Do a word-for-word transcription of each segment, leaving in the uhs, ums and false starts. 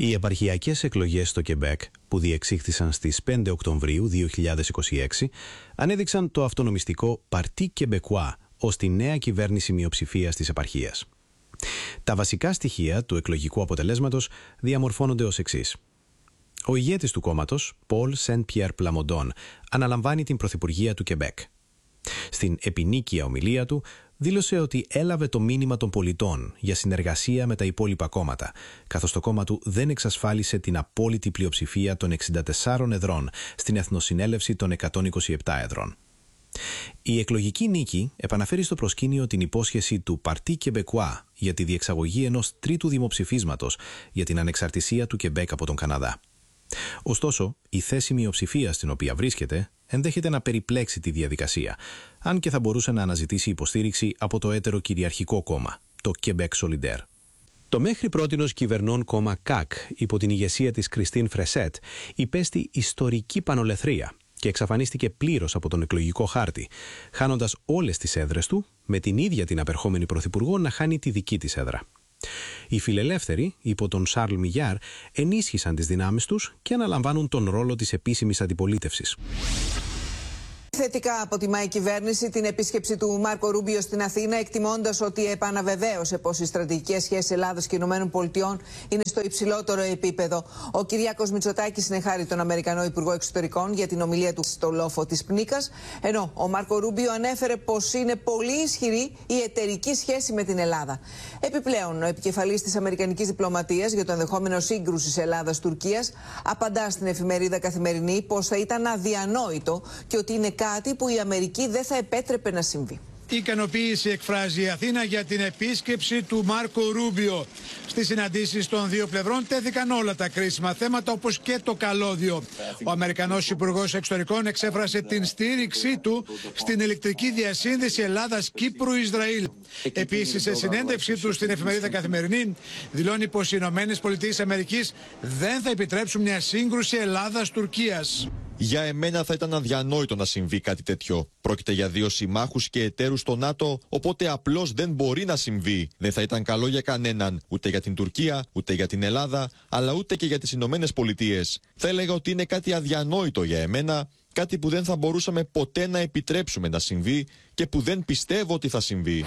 Οι επαρχιακές εκλογές στο Κεμπέκ, που διεξήχθησαν στις πέντε Οκτωβρίου δύο χιλιάδες είκοσι έξι, ανέδειξαν το αυτονομιστικό Parti Québécois ως τη νέα κυβέρνηση μειοψηφίας της επαρχίας. Τα βασικά στοιχεία του εκλογικού αποτελέσματος διαμορφώνονται ως εξής. Ο ηγέτης του κόμματος, Paul Saint-Pierre Plamondon, αναλαμβάνει την πρωθυπουργία του Κεμπέκ. Στην επινίκεια ομιλία του δήλωσε ότι έλαβε το μήνυμα των πολιτών για συνεργασία με τα υπόλοιπα κόμματα, καθώς το κόμμα του δεν εξασφάλισε την απόλυτη πλειοψηφία των εξήντα τεσσάρων εδρών στην Εθνοσυνέλευση των εκατόν είκοσι επτά εδρών. Η εκλογική νίκη επαναφέρει στο προσκήνιο την υπόσχεση του Parti Québécois για τη διεξαγωγή ενός τρίτου δημοψηφίσματος για την ανεξαρτησία του Κεμπέκ από τον Καναδά. Ωστόσο, η θέση μειοψηφίας στην οποία βρίσκεται ενδέχεται να περιπλέξει τη διαδικασία, αν και θα μπορούσε να αναζητήσει υποστήριξη από το έτερο κυριαρχικό κόμμα, το Québec Solidaire. Το μέχρι πρότινος κυβερνών κόμμα ΚΑΚ, υπό την ηγεσία της Κριστίν Φρεσέτ, υπέστη ιστορική πανολεθρία και εξαφανίστηκε πλήρως από τον εκλογικό χάρτη, χάνοντας όλες τις έδρες του, με την ίδια την απερχόμενη πρωθυπουργό να χάνει τη δική της έδρα. Οι φιλελεύθεροι, υπό τον Σαρλ Μιγιάρ, ενίσχυσαν τις δυνάμεις τους και αναλαμβάνουν τον ρόλο της επίσημης αντιπολίτευσης. Θετικά αποτιμά η κυβέρνηση την επίσκεψη του Μάρκο Ρούμπιο στην Αθήνα, εκτιμώντας ότι επαναβεβαίωσε πως οι στρατηγικές σχέσεις Ελλάδας και Ηνωμένων Πολιτειών είναι στο υψηλότερο επίπεδο. Ο Κυριάκος Μητσοτάκης συνεχάρει τον Αμερικανό Υπουργό Εξωτερικών για την ομιλία του στο λόφο της Πνίκας, ενώ ο Μάρκο Ρούμπιο ανέφερε πως είναι πολύ ισχυρή η εταιρική σχέση με την Ελλάδα. Επιπλέον, ο επικεφαλής της Αμερικανικής Διπλωματίας για το ενδεχόμενο σύγκρουσης Ελλάδας-Τουρκίας απαντά στην εφημερίδα Καθημερινή πως θα ήταν αδιανόητο και ότι είναι κάτι που η Αμερική δεν θα επέτρεπε να συμβεί. Ικανοποίηση εκφράζει η Αθήνα για την επίσκεψη του Μάρκο Ρούμπιο. Στις συναντήσεις των δύο πλευρών τέθηκαν όλα τα κρίσιμα θέματα, όπως και το καλώδιο. Ο Αμερικανός Υπουργός Εξωτερικών εξέφρασε την στήριξή του στην ηλεκτρική διασύνδεση Ελλάδας-Κύπρου-Ισραήλ. Επίσης, σε συνέντευξή του στην εφημερίδα Καθημερινή, δηλώνει πως οι Ηνωμένες Πολιτείες Αμερικής δεν θα επιτρέψουν μια σύγκρουση Ελλάδας-Τουρκίας. Για εμένα θα ήταν αδιανόητο να συμβεί κάτι τέτοιο. Πρόκειται για δύο συμμάχους και εταίρους στο ΝΑΤΟ, οπότε απλώς δεν μπορεί να συμβεί. Δεν θα ήταν καλό για κανέναν, ούτε για την Τουρκία, ούτε για την Ελλάδα, αλλά ούτε και για τις Ηνωμένες Πολιτείες. Θα έλεγα ότι είναι κάτι αδιανόητο για εμένα, κάτι που δεν θα μπορούσαμε ποτέ να επιτρέψουμε να συμβεί και που δεν πιστεύω ότι θα συμβεί.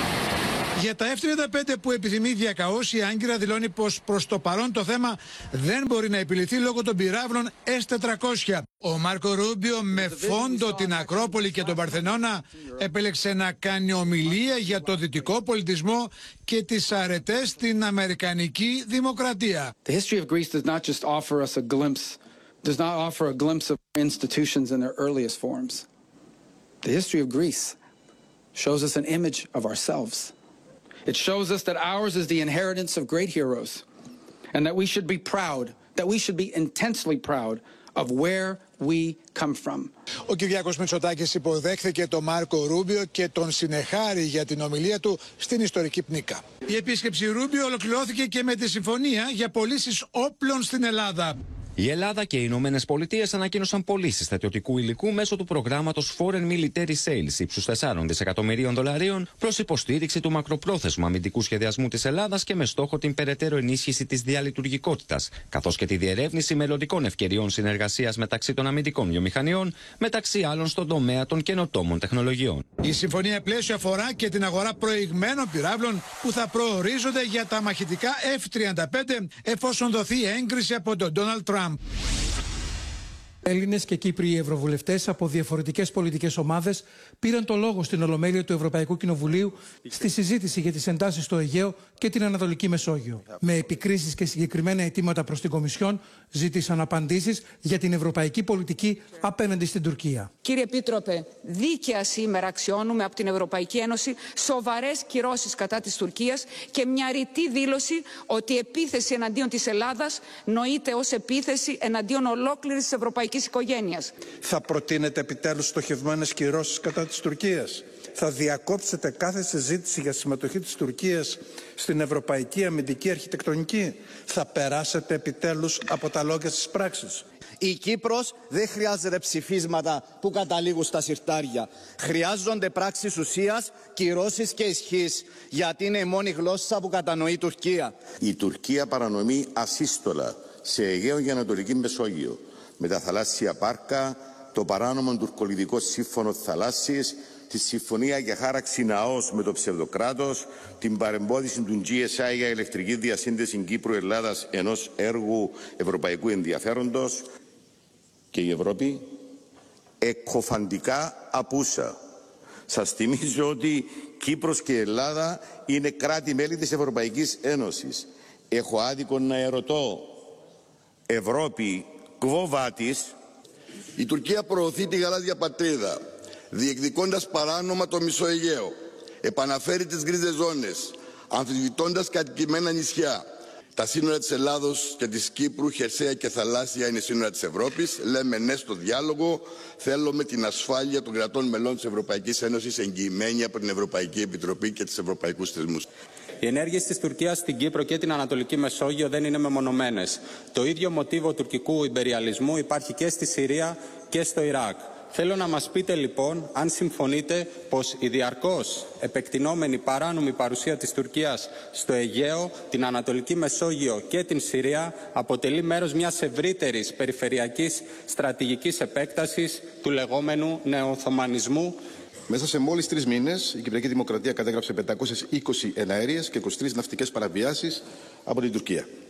Για τα εφ τριάντα πέντε που επιθυμεί διακαώς, η Άγκυρα δηλώνει πως προς το παρόν το θέμα δεν μπορεί να επιληθεί λόγω των πυράβλων ες τετρακόσια. Ο Μάρκο Ρούμπιο, με φόντο την Ακρόπολη και τον Παρθενώνα, επέλεξε να κάνει ομιλία για το δυτικό πολιτισμό και τις αρετές στην Αμερικανική δημοκρατία. The history of Greece does not just offer us a glimpse, does not offer a glimpse of institutions in their earliest forms. The history of Greece shows us an image of ourselves. It shows us that ours is the inheritance of great heroes, and that we should be proud, that we should be intensely proud of where we come from. Ο Κυριάκος Μητσοτάκης υποδέχθηκε τον Μάρκο Ρούμπιο και τον συνεχάρει για την ομιλία του στην ιστορική Πνίκα. Η επίσκεψη Ρούμπιο ολοκληρώθηκε και με τη συμφωνία για πωλήσεις όπλων στην Ελλάδα. Η Ελλάδα και οι Ηνωμένες Πολιτείες ανακοίνωσαν πωλήσεις στρατιωτικού υλικού μέσω του προγράμματος Foreign Military Sales ύψους τεσσάρων δισεκατομμυρίων δολαρίων προς υποστήριξη του μακροπρόθεσμου αμυντικού σχεδιασμού της Ελλάδας και με στόχο την περαιτέρω ενίσχυση της διαλειτουργικότητας, καθώς και τη διερεύνηση μελλοντικών ευκαιριών συνεργασίας μεταξύ των αμυντικών βιομηχανιών, μεταξύ άλλων στον τομέα των καινοτόμων τεχνολογιών. Η συμφωνία πλαίσιο αφορά και την αγορά προηγμένων πυράβλων που θα προορίζονται για τα μαχητικά εφ τριάντα πέντε εφόσον δοθεί έγκριση από τον Ντόναλντ Τραμπ. Έλληνες και Κύπριοι ευρωβουλευτές από διαφορετικές πολιτικές ομάδες πήραν το λόγο στην Ολομέλεια του Ευρωπαϊκού Κοινοβουλίου στη συζήτηση για τις εντάσεις στο Αιγαίο και την Ανατολική Μεσόγειο. Με επικρίσεις και συγκεκριμένα αιτήματα προς την Κομισιόν, ζήτησαν απαντήσεις για την ευρωπαϊκή πολιτική απέναντι στην Τουρκία. Κύριε Επίτροπε, δίκαια σήμερα αξιώνουμε από την Ευρωπαϊκή Ένωση σοβαρές κυρώσεις κατά της Τουρκίας και μια ρητή δήλωση ότι η επίθεση εναντίον της Ελλάδας νοείται ως επίθεση εναντίον ολόκληρης της ευρωπαϊκής οικογένειας. Θα προτείνετε επιτέλους στοχευμένες κυρώσεις κατά της Τουρκίας? θα διακόψετε κάθε συζήτηση για συμμετοχή της Τουρκίας στην ευρωπαϊκή αμυντική αρχιτεκτονική? Θα περάσετε επιτέλους από τα λόγια στις πράξεις? Η Κύπρος δεν χρειάζεται ψηφίσματα που καταλήγουν στα συρτάρια. Χρειάζονται πράξεις ουσίας, κυρώσεις και ισχύς, γιατί είναι η μόνη γλώσσα που κατανοεί η Τουρκία. Η Τουρκία παρανομεί ασύστολα σε Αιγαίο και Ανατολική Μεσόγειο, με τα θαλάσσια πάρκα, το παράνομο τουρκολιδικό σύμφωνο θαλάσσης, τη συμφωνία για χάραξη ναός με το ψευδοκράτος, την παρεμπόδιση του τζι ες άι για ηλεκτρική διασύνδεση Κύπρου-Ελλάδας, ενός έργου ευρωπαϊκού ενδιαφέροντος, και η Ευρώπη εκκοφαντικά απούσα. Σας θυμίζω ότι Κύπρος και Ελλάδα είναι κράτη-μέλη της Ευρωπαϊκής Ένωσης. Έχω άδικο να ερωτώ, Ευρώπη, quo vadis? Η Τουρκία προωθεί τη γαλάζια πατρίδα, διεκδικώντας παράνομα το Μισοαιγαίο, επαναφέρει τις γκρίζες ζώνες, αμφισβητώντας κατοικημένα νησιά. Τα σύνορα της Ελλάδος και της Κύπρου, χερσαία και θαλάσσια, είναι σύνορα της Ευρώπης. Λέμε ναι στο διάλογο. Θέλουμε την ασφάλεια των κρατών μελών της Ευρωπαϊκής Ένωσης εγγυημένη από την Ευρωπαϊκή Επιτροπή και τους ευρωπαϊκούς θεσμούς. Οι ενέργειες της Τουρκίας στην Κύπρο και την Ανατολική Μεσόγειο δεν είναι μεμονωμένες. Το ίδιο μοτίβο τουρκικού ιμπεριαλισμού υπάρχει και στη Συρία και στο Ιράκ. Θέλω να μας πείτε λοιπόν αν συμφωνείτε πως η διαρκώς επεκτηνόμενη παράνομη παρουσία της Τουρκίας στο Αιγαίο, την Ανατολική Μεσόγειο και την Συρία αποτελεί μέρος μιας ευρύτερης περιφερειακής στρατηγικής επέκτασης του λεγόμενου νεοοθωμανισμού. Μέσα σε μόλις τρεις μήνες η Κυπριακή Δημοκρατία κατέγραψε πεντακόσιες είκοσι εναέριες και είκοσι τρεις ναυτικές παραβιάσεις από την Τουρκία.